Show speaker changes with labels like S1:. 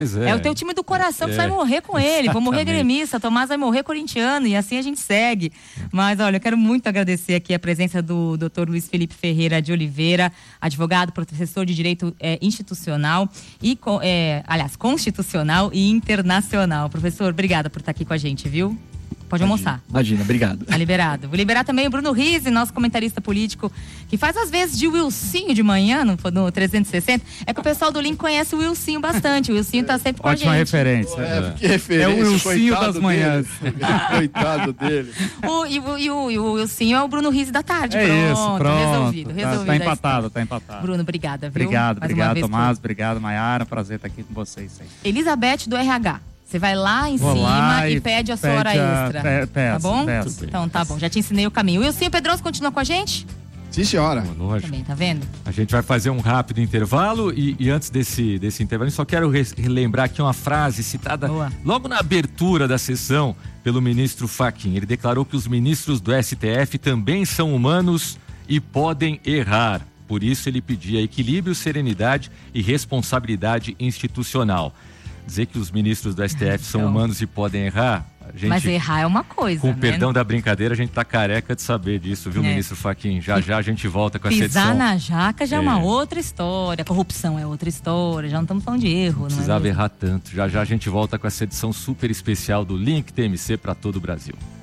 S1: É o teu time do coração que vai morrer com ele. Vou morrer gremista, Tomás vai morrer corintiano e assim a gente segue. Mas olha, eu quero muito agradecer aqui a presença do Dr. Luiz Felipe Ferreira de Oliveira, advogado, professor de Direito Institucional e, constitucional e internacional. Professor, obrigada por estar aqui com a gente, viu? Pode almoçar.
S2: Imagina, obrigado.
S1: Tá liberado. Vou liberar também o Bruno Rizzi, nosso comentarista político, que faz às vezes de Wilsinho de manhã no 360. É que o pessoal do Link conhece o Wilsinho bastante. O Wilsinho tá sempre com a gente.
S3: Ótima referência.
S2: Que referência.
S3: É o Wilsinho das manhãs.
S2: Coitado dele.
S1: O Wilsinho é o Bruno Rizzi da tarde.
S3: Pronto.
S1: Resolvido.
S3: Tá empatado.
S1: Bruno, obrigada, viu?
S3: Obrigado, Tomás. Obrigado, Maiara. Prazer estar aqui com vocês.
S1: Elizabeth do RH. Você vai lá em cima e pede a sua hora extra. Tá bom? Então tá bom, já te ensinei o caminho. Wilsinho Pedroso continua com a gente?
S2: Sim, senhora.
S4: Lógico.
S1: Também, tá vendo?
S4: A gente vai fazer um rápido intervalo e antes desse intervalo, eu só quero relembrar aqui uma frase citada logo na abertura da sessão pelo ministro Fachin. Ele declarou que os ministros do STF também são humanos e podem errar. Por isso ele pedia equilíbrio, serenidade e responsabilidade institucional. Dizer que os ministros do STF são humanos e podem errar,
S1: mas errar é uma coisa,
S4: com o perdão da brincadeira, a gente tá careca de saber disso, viu, ministro Fachin? Já a gente volta com essa edição.
S1: Pisar na jaca já é uma outra história, corrupção é outra história, já não estamos falando de erro. Não
S4: precisava errar tanto. Já a gente volta com essa edição super especial do Link TMC para todo o Brasil.